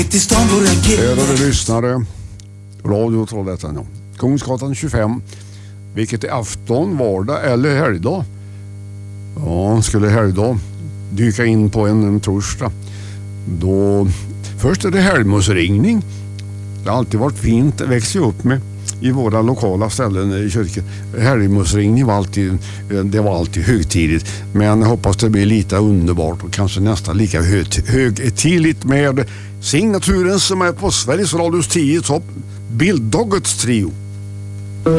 Ärade lyssnare, Radio Trollhättan, ja. Kungsgatan 25, vilket är afton, vardag eller helgdag. Ja, skulle helgdag dyka in på en torsdag, då först är det helgmusringning. Det har alltid varit fint, det växer upp med i våra lokala ställen i kyrkan. Helgmusringning var alltid högtidigt, men jag hoppas det blir lite underbart och kanske nästan lika högtidligt med signaturen som är på Sveriges Radios 10 topp, Bilddoggets trio.